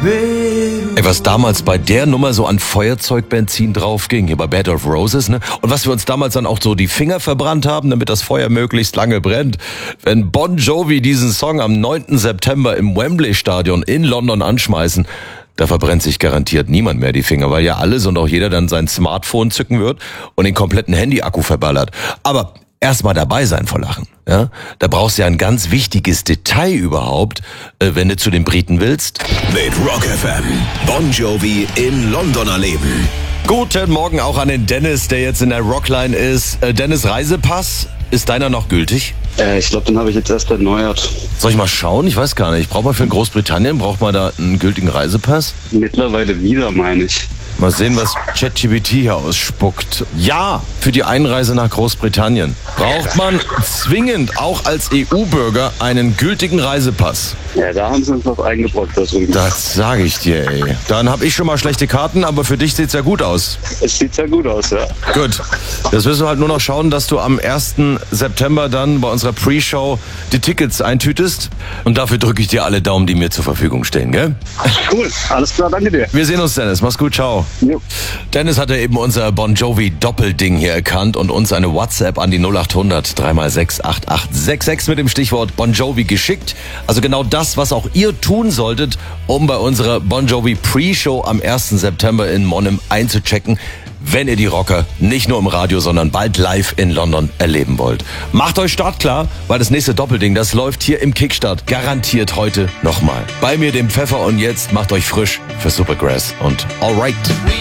Ey, was damals bei der Nummer so an Feuerzeugbenzin drauf ging, hier bei Bed of Roses, ne? Und was wir uns damals dann auch so die Finger verbrannt haben, damit das Feuer möglichst lange brennt. Wenn Bon Jovi diesen Song am 9. September im Wembley Stadion in London anschmeißen, da verbrennt sich garantiert niemand mehr die Finger, weil ja alles und auch jeder dann sein Smartphone zücken wird und den kompletten Handy-Akku verballert. Aber erstmal dabei sein vor Lachen. Ja? Da brauchst du ja ein ganz wichtiges Detail überhaupt, wenn du zu den Briten willst. Mit Rock FM. Bon Jovi in London erleben. Guten Morgen auch an den Dennis, der jetzt in der Rockline ist. Dennis, Reisepass, ist deiner noch gültig? Ich glaube, den habe ich jetzt erst erneuert. Soll ich mal schauen? Ich weiß gar nicht. Braucht man für Großbritannien, braucht man da einen gültigen Reisepass? Mittlerweile wieder, meine ich. Mal sehen, was ChatGPT hier ausspuckt. Ja, für die Einreise nach Großbritannien braucht man zwingend auch als EU-Bürger einen gültigen Reisepass. Ja, da haben sie uns was eingebrockt da drüben. Das sage ich dir, ey. Dann habe ich schon mal schlechte Karten, aber für dich sieht's ja gut aus. Es sieht sehr gut aus, ja. Gut. Jetzt müssen wir halt nur noch schauen, dass du am 1. September dann bei unserer Pre-Show die Tickets eintütest. Und dafür drücke ich dir alle Daumen, die mir zur Verfügung stehen, gell? Cool, alles klar, danke dir. Wir sehen uns, Dennis. Mach's gut, ciao. Jo. Dennis hatte eben unser Bon Jovi Doppelding hier erkannt und uns eine WhatsApp an die 0800 3x6 8866 mit dem Stichwort Bon Jovi geschickt. Also genau das, was auch ihr tun solltet, um bei unserer Bon Jovi Pre-Show am 1. September in Monum einzuchecken, wenn ihr die Rocker nicht nur im Radio, sondern bald live in London erleben wollt. Macht euch startklar, weil das nächste Doppelding, das läuft hier im Kickstart garantiert heute nochmal. Bei mir dem Pfeffer und jetzt macht euch frisch für Supergrass und Alright.